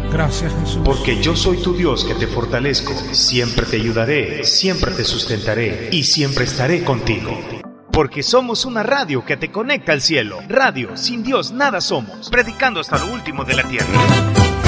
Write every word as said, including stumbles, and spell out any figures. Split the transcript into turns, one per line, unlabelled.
Gracias, Jesús.
Porque yo soy tu Dios que te fortalezco, siempre te ayudaré, siempre te sustentaré y siempre estaré contigo. Porque somos una radio que te conecta al cielo. Radio, sin Dios nada somos. Predicando hasta lo último de la tierra.